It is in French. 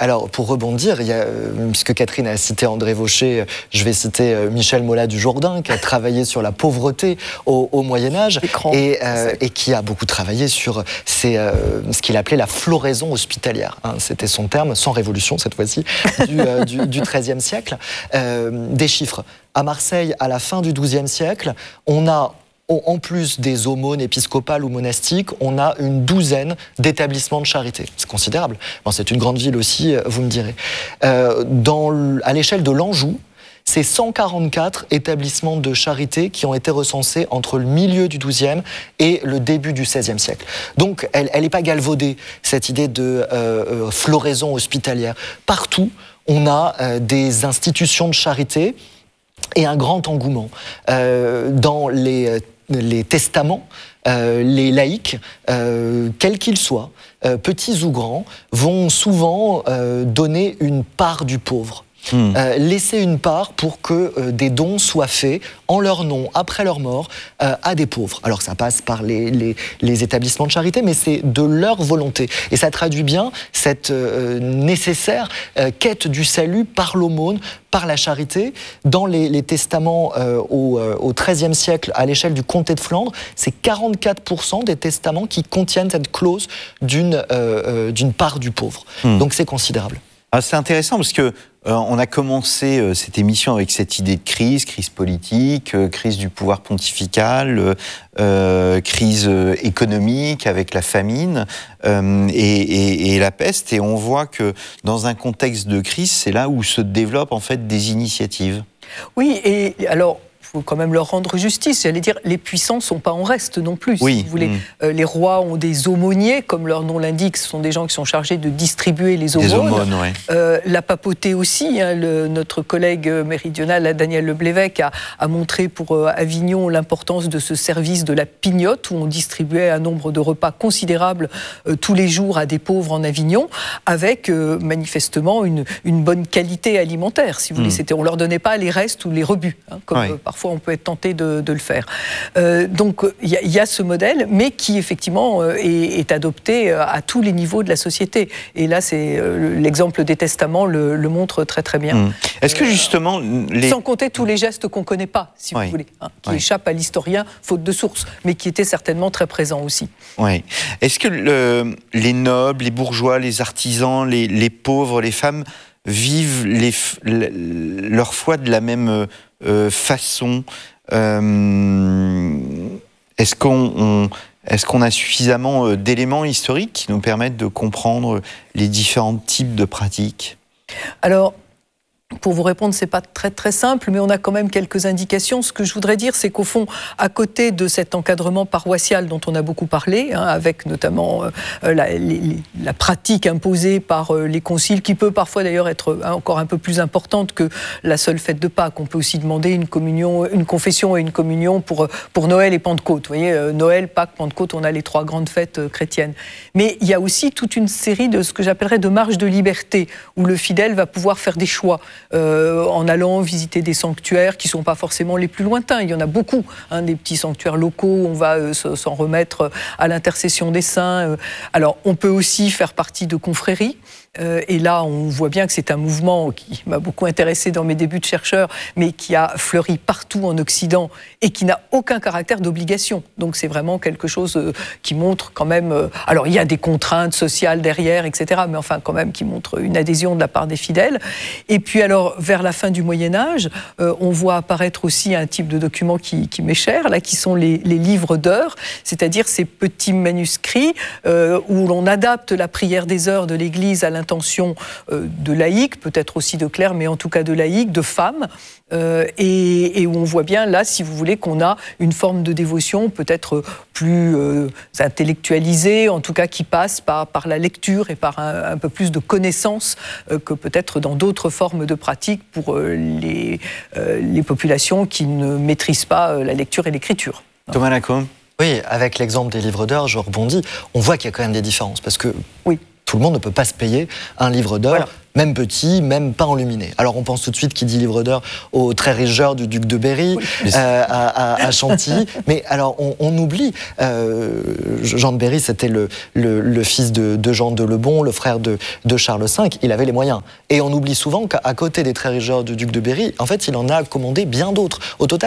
alors pour rebondir, puisque Catherine a cité André Vaucher, je vais citer Michel Mola du Jourdain, qui a travaillé sur la pauvreté au Moyen-Âge et qui a beaucoup travaillé sur ce qu'il appelait la floraison hospitalière. C'était son terme, sans révolution cette fois-ci, du XIIIe siècle. Des chiffres. À Marseille, à la fin du XIIe siècle, on a, en plus des aumônes épiscopales ou monastiques, on a une douzaine d'établissements de charité. C'est considérable. Bon, c'est une grande ville aussi, vous me direz. À l'échelle de l'Anjou, c'est 144 établissements de charité qui ont été recensés entre le milieu du XIIe et le début du XVIe siècle. Donc, elle n'est pas galvaudée, cette idée de floraison hospitalière. Partout, on a des institutions de charité et un grand engouement. Dans les testaments, les laïcs, quels qu'ils soient, petits ou grands, vont souvent donner une part du pauvre. Laisser une part pour que des dons soient faits en leur nom, après leur mort, à des pauvres. Alors ça passe par les établissements de charité, mais c'est de leur volonté. Et ça traduit bien cette nécessaire quête du salut par l'aumône, par la charité. Dans les testaments au XIIIe siècle, à l'échelle du comté de Flandre, c'est 44% des testaments qui contiennent cette clause d'une part du pauvre. Donc c'est considérable. Ah, c'est intéressant parce que on a commencé cette émission avec cette idée de crise politique, crise du pouvoir pontifical, crise économique avec la famine et la peste. Et on voit que dans un contexte de crise, c'est là où se développent en fait des initiatives. Oui, et alors... Il faut quand même leur rendre justice. J'allais dire, les puissants ne sont pas en reste non plus. Oui. Si vous voulez. Les rois ont des aumôniers, comme leur nom l'indique. Ce sont des gens qui sont chargés de distribuer les aumônes. Des aumônes, ouais. La papauté aussi. Notre collègue méridional, Daniel Leblévesque, a montré pour Avignon l'importance de ce service de la pignotte, où on distribuait un nombre de repas considérable tous les jours à des pauvres en Avignon, avec manifestement une bonne qualité alimentaire. Si vous voulez, on ne leur donnait pas les restes ou les rebuts, comme parfois on peut être tenté de le faire. Donc il y a ce modèle, mais qui effectivement est adopté à tous les niveaux de la société. Et là, c'est l'exemple des testaments le montre très très bien. Est-ce que justement... Sans compter tous les gestes qu'on ne connaît pas, si vous voulez, qui échappent à l'historien, faute de source, mais qui étaient certainement très présents aussi. Oui. Est-ce que les nobles, les bourgeois, les artisans, les pauvres, les femmes vivent leur foi de la même façon? Est-ce qu'on a suffisamment d'éléments historiques qui nous permettent de comprendre les différents types de pratiques? Alors, pour vous répondre, c'est pas très très simple, mais on a quand même quelques indications. Ce que je voudrais dire, c'est qu'au fond, à côté de cet encadrement paroissial dont on a beaucoup parlé, avec notamment la pratique imposée par les conciles, qui peut parfois d'ailleurs être encore un peu plus importante que la seule fête de Pâques. On peut aussi demander une confession et une communion pour Noël et Pentecôte. Vous voyez, Noël, Pâques, Pentecôte, on a les trois grandes fêtes chrétiennes. Mais il y a aussi toute une série de ce que j'appellerais de marges de liberté, où le fidèle va pouvoir faire des choix. En allant visiter des sanctuaires qui ne sont pas forcément les plus lointains. Il y en a beaucoup, des petits sanctuaires locaux où on va s'en remettre à l'intercession des saints. Alors, on peut aussi faire partie de confréries. Et là, on voit bien que c'est un mouvement qui m'a beaucoup intéressé dans mes débuts de chercheur, mais qui a fleuri partout en Occident et qui n'a aucun caractère d'obligation. Donc c'est vraiment quelque chose qui montre quand même... alors il y a des contraintes sociales derrière, etc., mais enfin quand même qui montre une adhésion de la part des fidèles. Et puis alors, vers la fin du Moyen-Âge, on voit apparaître aussi un type de document qui m'est cher, là, qui sont les livres d'heures, c'est-à-dire ces petits manuscrits où l'on adapte la prière des heures de l'Église à l'intention de laïcs, peut-être aussi de clercs, mais en tout cas de laïcs, de femmes, et où on voit bien là, si vous voulez, qu'on a une forme de dévotion peut-être plus intellectualisée, en tout cas qui passe par la lecture et par un peu plus de connaissances que peut-être dans d'autres formes de pratiques pour les populations qui ne maîtrisent pas la lecture et l'écriture. Thomas Lacombe. Oui, avec l'exemple des livres d'heures, je rebondis, on voit qu'il y a quand même des différences, parce que tout le monde ne peut pas se payer un livre d'heures même petit, même pas enluminé. Alors on pense tout de suite, qui dit livre d'heures, au très rigeur du duc de Berry, à Chantilly. Mais alors on oublie, Jean de Berry, c'était le fils de Jean de Lebon, le frère de Charles V, il avait les moyens. Et on oublie souvent qu'à côté des très rigeurs du duc de Berry, en fait, il en a commandé bien d'autres. Au total,